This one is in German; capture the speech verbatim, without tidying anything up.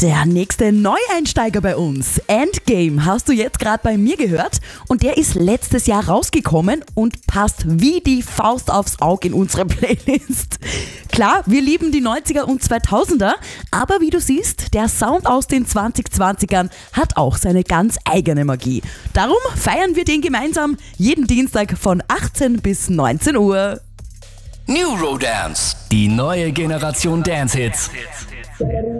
Der nächste Neueinsteiger bei uns, Endgame, hast du jetzt gerade bei mir gehört und der ist letztes Jahr rausgekommen und passt wie die Faust aufs Auge in unsere Playlist. Klar, wir lieben die neunziger und zweitausender, aber wie du siehst, der Sound aus den zwanzig zwanzigern hat auch seine ganz eigene Magie. Darum feiern wir den gemeinsam jeden Dienstag von achtzehn bis neunzehn Uhr. Neurodance, die neue Generation Dance-Hits.